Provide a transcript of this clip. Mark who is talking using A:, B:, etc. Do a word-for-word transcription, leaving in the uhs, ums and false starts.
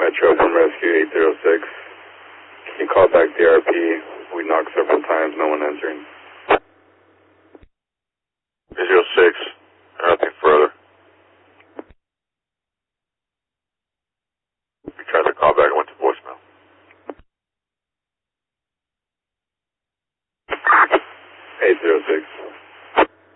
A: Metro from Rescue eight zero six. Can you call back D R P? We knocked several times, no one answering.
B: eight zero six, nothing further. We tried to call back, it went to voicemail.
A: eight zero six.